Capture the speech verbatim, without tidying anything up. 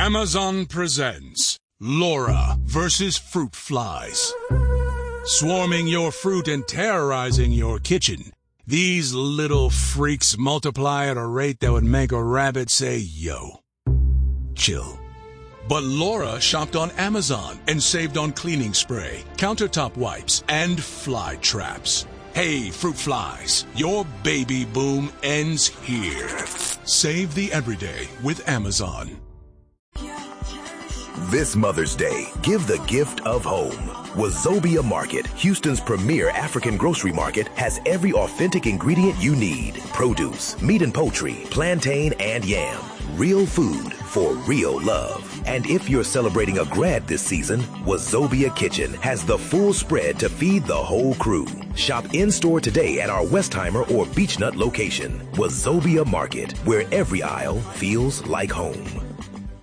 Amazon presents Laura versus Fruit Flies. Swarming your fruit and terrorizing your kitchen, these little freaks multiply at a rate that would make a rabbit say, yo. Chill. But Laura shopped on Amazon and saved on cleaning spray, countertop wipes, and fly traps. Hey, fruit flies, your baby boom ends here. Save the everyday with Amazon. This Mother's Day, give the gift of home. Wazobia Market, Houston's premier African grocery market, has every authentic ingredient you need. Produce, meat and poultry, plantain and yam. Real food for real love. And if you're celebrating a grad this season, Wazobia Kitchen has the full spread to feed the whole crew. Shop in-store today at our Westheimer or Beechnut location. Wazobia Market, where every aisle feels like home.